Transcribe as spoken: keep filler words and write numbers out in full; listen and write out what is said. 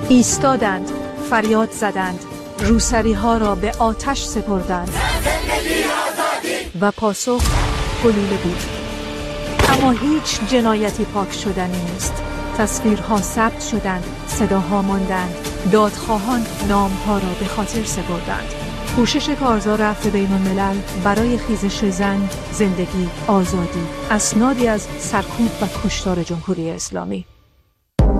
ایستادند، فریاد زدند، روسری ها را به آتش سپردند و پاسخ گلوله بود. اما هیچ جنایتی پاک شدنی نیست. تصویرها ثبت شدند، صداها ماندند، دادخواهان نامها را به خاطر سپردند. کوشش کارزار عفو بین الملل برای خیزش زن، زندگی، آزادی، اسنادی از سرکوب و کشتار جمهوری اسلامی.